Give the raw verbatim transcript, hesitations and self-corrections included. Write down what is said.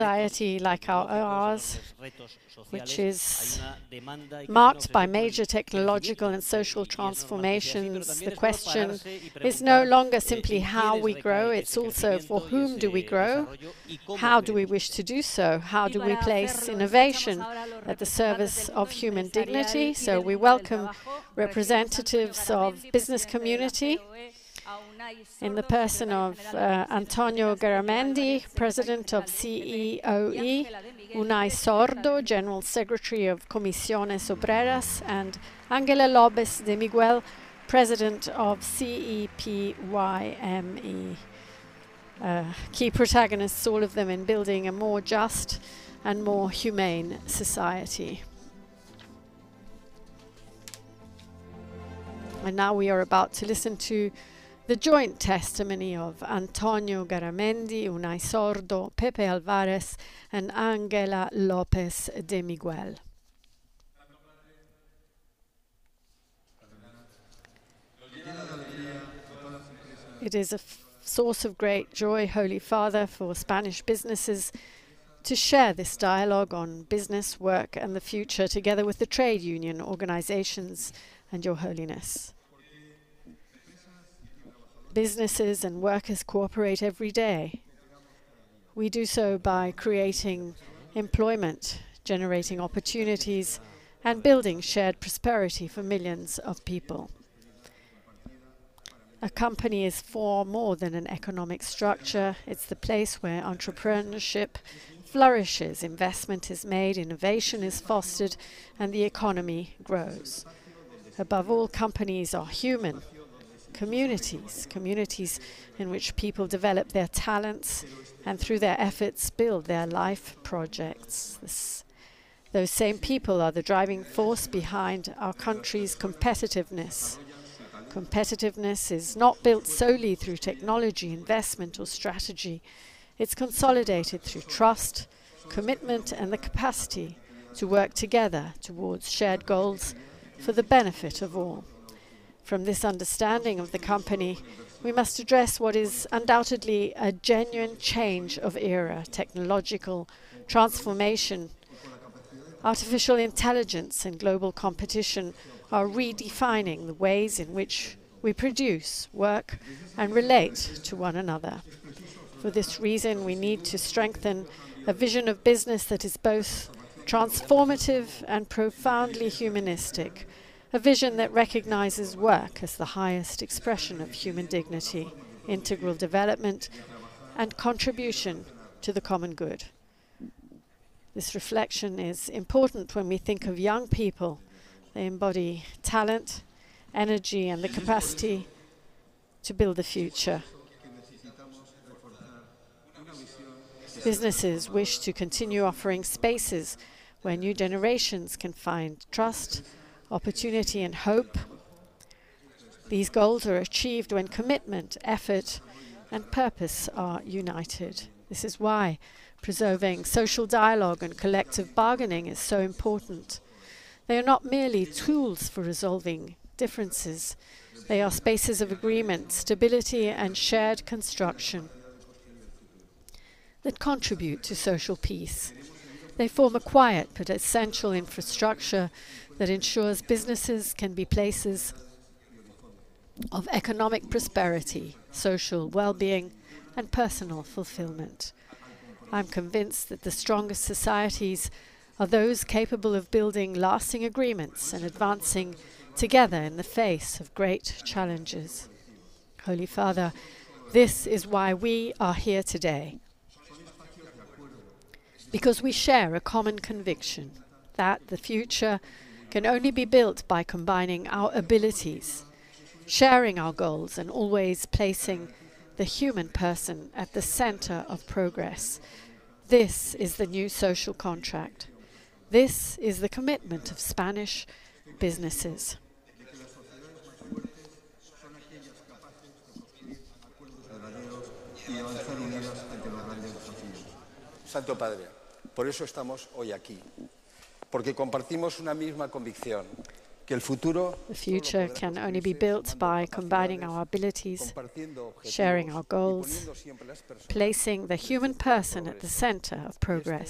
society like our, ours, which is marked by major technological and social transformations, the question is no longer simply how we grow, it's also for whom do we grow, how do we wish to do so, how do we place innovation at the service of human dignity. So we welcome representatives of business community in the person of uh, Antonio Garamendi, President of C E O E, Unai Sordo, General Secretary of Comisiones Obreras, and Angela Lopez de Miguel, President of C E P Y M E. Uh, key protagonists, all of them, in building a more just and more humane society. And now we are about to listen to the joint testimony of Antonio Garamendi, Unai Sordo, Pepe Alvarez, and Angela Lopez de Miguel. It is a source of great joy, Holy Father, for Spanish businesses to share this dialogue on business, work, and the future together with the trade union organizations and Your Holiness. Businesses and workers cooperate every day. We do so by creating employment, generating opportunities, and building shared prosperity for millions of people. A company is far more than an economic structure. It's the place where entrepreneurship flourishes, investment is made, innovation is fostered, and the economy grows. Above all, companies are human. Communities, communities in which people develop their talents and through their efforts build their life projects. This, those same people are the driving force behind our country's competitiveness. Competitiveness is not built solely through technology, investment, or strategy. It's consolidated through trust, commitment, and the capacity to work together towards shared goals for the benefit of all. From this understanding of the company, we must address what is undoubtedly a genuine change of era, technological transformation. Artificial intelligence and global competition are redefining the ways in which we produce, work, and relate to one another. For this reason, we need to strengthen a vision of business that is both transformative and profoundly humanistic, a vision that recognizes work as the highest expression of human dignity, integral development, and contribution to the common good. This reflection is important when we think of young people. They embody talent, energy, and the capacity to build the future. Businesses wish to continue offering spaces where new generations can find trust, opportunity, and hope. These goals are achieved when commitment, effort, and purpose are united. This is why preserving social dialogue and collective bargaining is so important. They are not merely tools for resolving differences. They are spaces of agreement, stability, and shared construction that contribute to social peace. They form a quiet but essential infrastructure that ensures businesses can be places of economic prosperity, social well-being, and personal fulfillment. I'm convinced that the strongest societies are those capable of building lasting agreements and advancing together in the face of great challenges. Holy Father, this is why we are here today. Because we share a common conviction that the future can only be built by combining our abilities, sharing our goals, and always placing the human person at the center of progress. This is the new social contract. This is the commitment of Spanish businesses. Santo Padre, por eso estamos hoy aquí, porque compartimos una misma convicción, The future can only be built by combining our abilities, sharing our goals, placing the human person at the center of progress.